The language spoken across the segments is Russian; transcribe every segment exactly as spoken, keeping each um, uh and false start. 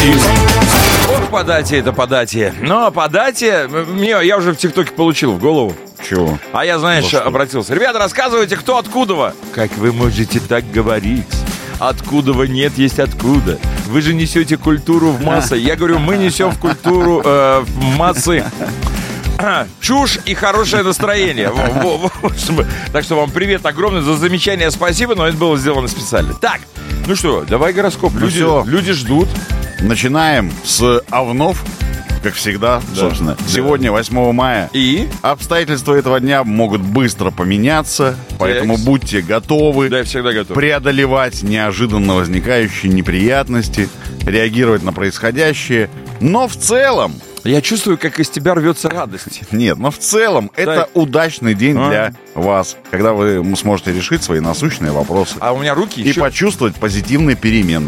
Бандитизм. Ох, по дате это по дате. Но по дате, мне, я уже в ТикТоке получил в голову. Чего? А я, знаешь, Ну, обратился. Ребята, рассказывайте, кто откуда вы. Как вы можете так говорить? Откуда вы? Нет, есть откуда. Вы же несете культуру в массы. Я говорю, мы несем в культуру э, в массы чушь и хорошее настроение. Во, во, во, чтобы... Так что вам привет огромное за замечание, спасибо, но это было сделано специально. Так, ну что, давай гороскоп. Люди, все. люди ждут. Начинаем с овнов, как всегда, Да. собственно. Да. Сегодня, восьмого мая. И? Обстоятельства этого дня могут быстро поменяться, поэтому будьте готовы Да, я всегда готов. преодолевать неожиданно возникающие неприятности, реагировать на происходящее. Но в целом, Я чувствую, как из тебя рвется радость. нет, но в целом это удачный день А. для вас, когда вы сможете решить свои насущные вопросы А у меня руки и еще... почувствовать позитивные перемены.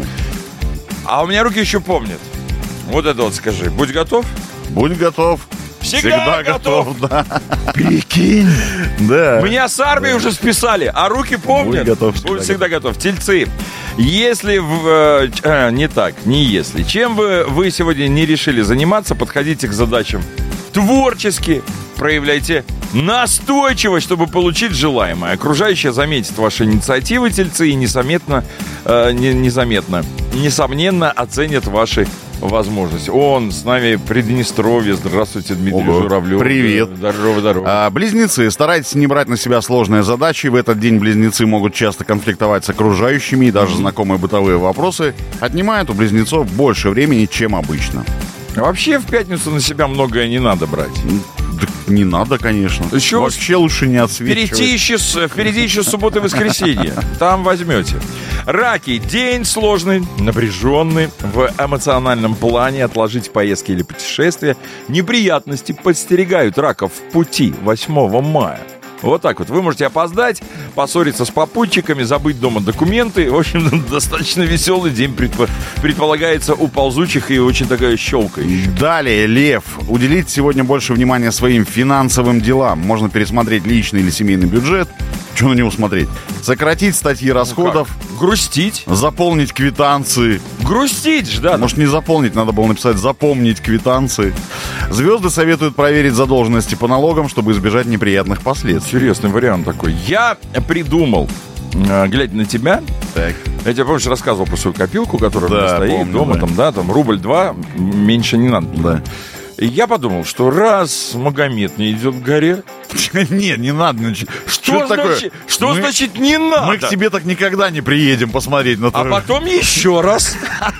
А у меня руки еще помнят. Вот это вот скажи. Будь готов. Будь готов. Всегда готов. да. Прикинь. Да. Меня с армии уже списали, а руки помнят. Будь готов, всегда Будь всегда готов. Тельцы. Если в, э, ч- э, не так, не если. Чем бы вы сегодня не решили заниматься, подходите к задачам творчески, проявляйте настойчивость, чтобы получить желаемое. Окружающие заметят ваши инициативы, тельцы, и незаметно, э, не, незаметно, несомненно оценят ваши возможности. Он с нами Приднестровье. Здравствуйте, Дмитрий Ого. Журавлев. Привет. Здорово, здорово. А, близнецы, старайтесь не брать на себя сложные задачи. В этот день близнецы могут часто конфликтовать с окружающими, и даже знакомые бытовые вопросы отнимают у близнецов больше времени, чем обычно. Вообще в пятницу на себя многое не надо брать. Да не надо, конечно. Еще Вообще лучше не отсвечивать. Впереди еще, с- впереди еще суббота и воскресенье. Там возьмете. Раки. День сложный, напряженный. В эмоциональном плане отложить поездки или путешествия. Неприятности подстерегают раков в пути восьмого мая. Вот так вот. Вы можете опоздать, поссориться с попутчиками, забыть дома документы. В общем, достаточно веселый день предпо- предполагается у ползучих и очень такая щелкающая. Далее, лев. Уделить сегодня больше внимания своим финансовым делам. Можно пересмотреть личный или семейный бюджет. Чего на него смотреть? Сократить статьи расходов. Грустить. Заполнить квитанции. Грустить ж, да. Может, не заполнить, надо было написать «запомнить квитанции». Звезды советуют проверить задолженности по налогам, чтобы избежать неприятных последствий. Интересный вариант такой. Я придумал, э, глядя на тебя, Так. я тебе, помнишь, рассказывал про свою копилку, которая Да, у меня стоит помню, дома, да. там, да, там рубль-два, меньше не надо. Да. И я подумал, что раз Магомед не идет к горе, Нет, не надо. ну, ч- что, это такое? значит, что Мы- значит не надо? Мы к тебе так никогда не приедем посмотреть на А твою- потом еще раз.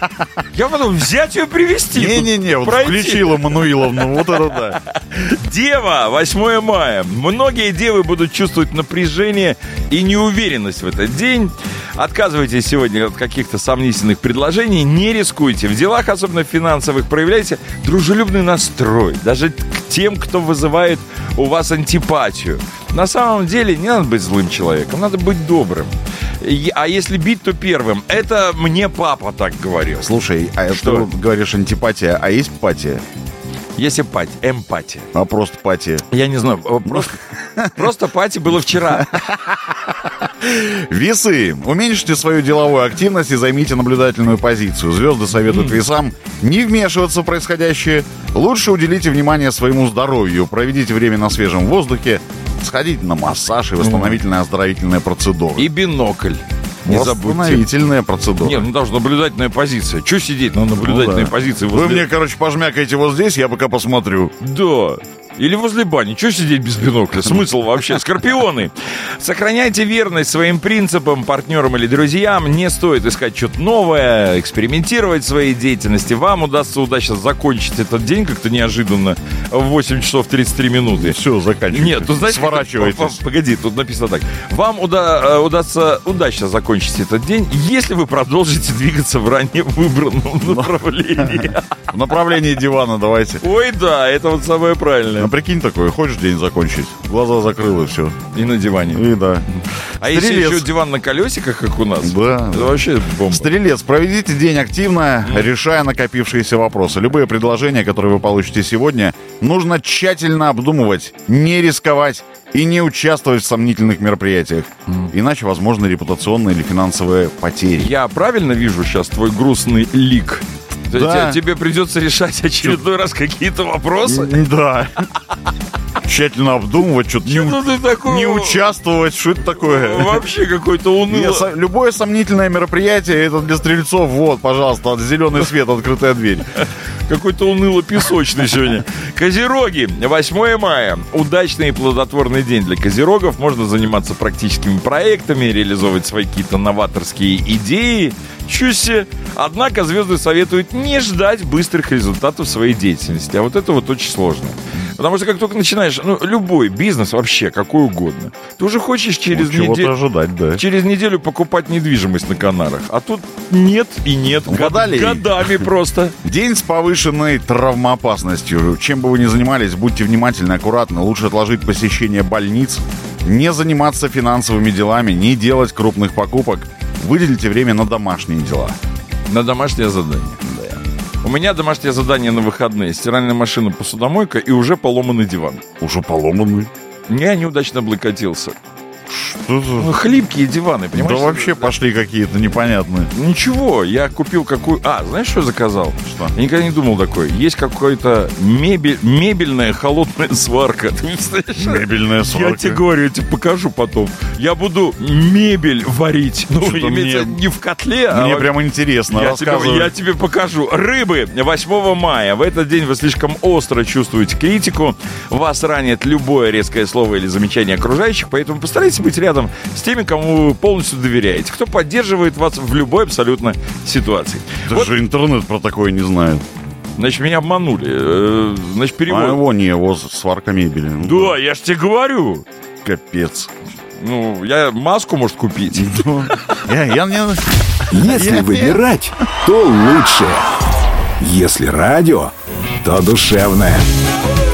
Я подумал, взять ее привезти. Не-не-не, вот пройти. включила Мануиловну, вот это да. Дева, восьмое мая. Многие девы будут чувствовать напряжение и неуверенность в этот день. Отказывайтесь сегодня от каких-то сомнительных предложений, не рискуйте. В делах, особенно финансовых, проявляйте дружелюбный настрой. Даже к тем, кто вызывает у вас антипатию. На самом деле не надо быть злым человеком, надо быть добрым. И- А если бить, то первым. Это мне папа так говорил. Слушай, а Что? ты вот говоришь антипатия, а есть патия? Есть эмпатия. эмпатия. А просто патия? Я не знаю, просто, просто пати было вчера. Весы. Уменьшите свою деловую активность и займите наблюдательную позицию. Звезды советуют весам не вмешиваться в происходящее. Лучше уделите внимание своему здоровью. Проведите время на свежем воздухе. Сходите на массаж и восстановительные оздоровительные процедуры. И бинокль. Не забудьте. Восстановительная процедура. Нет, ну даже наблюдательная позиция. Че сидеть на наблюдательной Ну да. позиции? Вы возле- мне, короче, пожмякаете вот здесь, я пока посмотрю. Да. Или возле бани. Че сидеть без бинокля? Смысл вообще? Скорпионы. Сохраняйте верность своим принципам, партнерам или друзьям. Не стоит искать что-то новое, экспериментировать в своей деятельности. Вам удастся удачно закончить этот день как-то неожиданно в восемь часов тридцать три минуты. Все, заканчивайте. Нет, тут знаете, Сворачивайтесь. п- п- Погоди, тут написано так. Вам уда- э, удастся удачно закончить этот день, если вы продолжите двигаться в ранее выбранном направлении. В направлении дивана давайте. Ой, да, это вот самое Ну, правильное. прикинь такое, хочешь день закончить? Глаза закрыл и все. И на диване. И да. А если Стрелец. еще диван на колесиках, как у нас, Да, это да. вообще бомба. Стрелец, проведите день активно, решая накопившиеся вопросы. Любые предложения, которые вы получите сегодня, нужно тщательно обдумывать, не рисковать и не участвовать в сомнительных мероприятиях. Иначе возможны репутационные или финансовые потери. Я правильно вижу сейчас твой грустный лик? То Да. есть тебе придется решать очередной раз какие-то вопросы? Да. Тщательно обдумывать, что-то не, Что ты такое? не участвовать, что это такое? Вообще какой-то Я унылый. со- Любое сомнительное мероприятие, это для стрельцов, вот, пожалуйста, зеленый свет, открытая дверь. Какой-то уныло-песочный сегодня. Козероги. восьмое мая. Удачный и плодотворный день для козерогов. Можно заниматься практическими проектами, реализовывать свои какие-то новаторские идеи. Чуси. Однако звезды советуют не ждать быстрых результатов своей деятельности. А вот это вот очень сложно. Потому что как только начинаешь, ну, любой бизнес вообще, какой угодно, ты уже хочешь через Ну, чего-то неделю... ожидать, да. Через неделю покупать недвижимость на Канарах. А тут нет и нет. Год- Водолей. Годами просто. День с повышенной травмоопасностью. Чем бы вы ни занимались, будьте внимательны, аккуратны. Лучше отложить посещение больниц, не заниматься финансовыми делами, не делать крупных покупок. Выделите время на домашние дела. На домашнее задание. У меня домашнее задание на выходные. Стиральная машина, посудомойка и уже поломанный диван. Уже поломанный. Я неудачно облокотился. Что за... Ну, хлипкие диваны, Да понимаешь? вообще пошли какие-то непонятные. Ничего, я купил какую... А, знаешь, что я заказал? Что? Я никогда не думал такое. Есть какая-то мебель... мебельная холодная сварка. Ты представляешь? Мебельная сварка. Я тебе говорю, я тебе покажу потом. Я буду мебель варить. Ну, Что-то имеется мне- не в котле, а... Мне вот- прямо интересно, Я тебе, рассказывай. я тебе покажу. Рыбы. восьмого мая. В этот день вы слишком остро чувствуете критику. Вас ранит любое резкое слово или замечание окружающих, поэтому постарайтесь быть рядом с теми, кому вы полностью доверяете. Кто поддерживает вас в любой абсолютно ситуации. Даже Вот, интернет про такое не знает. значит, меня обманули. Э, Значит, перевод. А его не, его сварка мебели. Ну, Да, я ж тебе говорю. Капец. Ну, я маску, может, купить. Я, я не... Если выбирать, то лучшее. Если радио, то душевное.